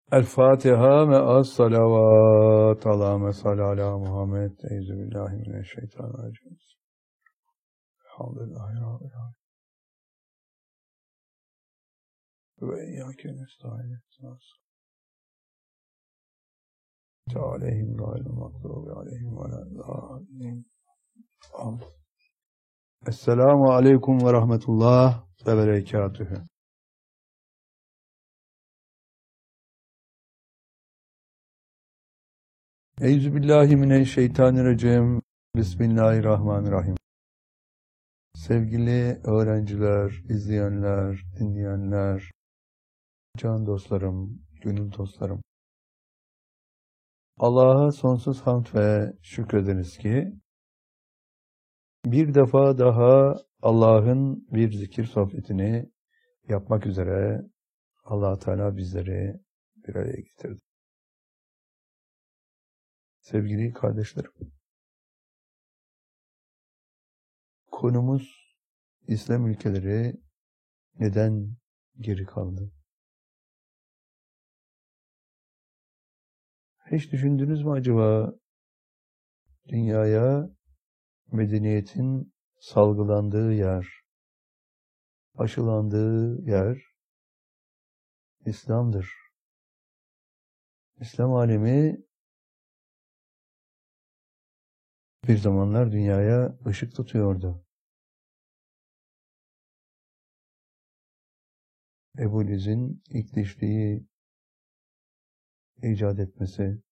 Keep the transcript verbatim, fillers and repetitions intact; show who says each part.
Speaker 1: El Fatiha ve as salavat. Allahümme salli ala Muhammed. Euzubillahimineşşeytanirracim. Elhamdülillahi Rabbil alemin. Ve iyyâke nestaîn. Aleyhim gayril mağdûbi aleyhim ve lâ-ddâllîn. Amin. Esselamu aleyküm ve rahmetullah ve berekatühü. Euzubillahimineşşeytanirracim. Bismillahirrahmanirrahim. Sevgili öğrenciler, izleyenler, dinleyenler, can dostlarım, gönül dostlarım. Allah'a sonsuz hamd ve şükrediniz ki bir defa daha Allah'ın bir zikir sohbetini yapmak üzere Allah Teala bizleri bir araya getirdi. Sevgili kardeşlerim, konumuz İslam ülkeleri neden geri kaldı? Hiç düşündünüz mü acaba dünyaya medeniyetin salgılandığı yer, aşılandığı yer İslam'dır. İslam alemi bir zamanlar dünyaya ışık tutuyordu. Ebu Liz'in ilk dişliği icat etmesi,